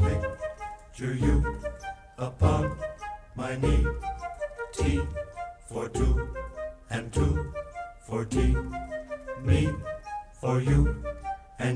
Picture you upon my knee. T for two and two for tea. Me for you